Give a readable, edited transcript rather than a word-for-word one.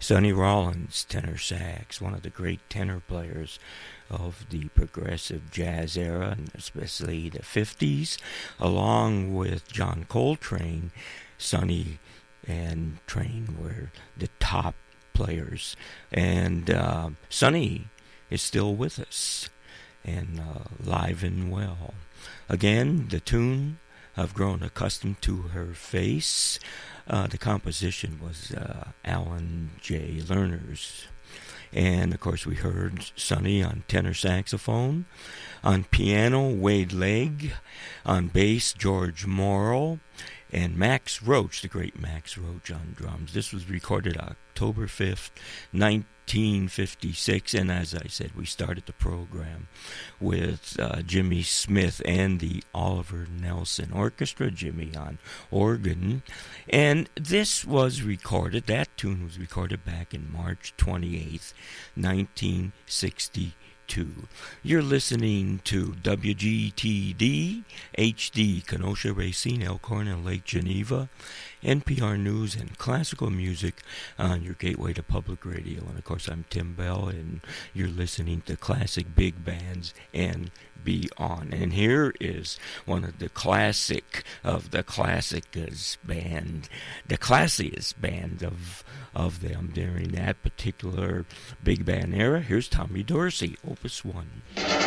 Sonny Rollins, tenor sax, one of the great tenor players of the progressive jazz era, and especially the 50s, along with John Coltrane. Sonny and Train were the top players, and Sonny is still with us and live and well. Again, the tune, I've grown accustomed to her face. The composition was Alan J. Lerner's. And, of course, we heard Sonny on tenor saxophone. On piano, Wade Legg. On bass, George Morrow. And Max Roach, the great Max Roach, on drums. This was recorded October 5th, 1956. And as I said, we started the program with Jimmy Smith and the Oliver Nelson Orchestra, Jimmy on organ. And this was recorded, that tune was recorded back in March 28th, 1962. You're listening to WGTD HD, Kenosha, Racine, Elkhorn, and Lake Geneva, NPR News and classical music on your gateway to public radio. And of course, I'm Tim Bell, and you're listening to classic big bands and beyond. And here is one of the classic of the classicest band, the classiest band of them during that particular big band era. Here's Tommy Dorsey, Opus 1.